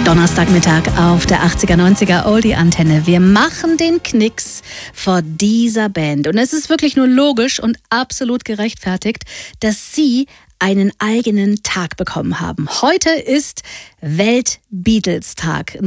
Donnerstagmittag auf der 80er, 90er Oldie-Antenne. Wir machen den Knicks vor dieser Band. Und es ist wirklich nur logisch und absolut gerechtfertigt, dass sie einen eigenen Tag bekommen haben. Heute ist Welt-Beatles-Tag.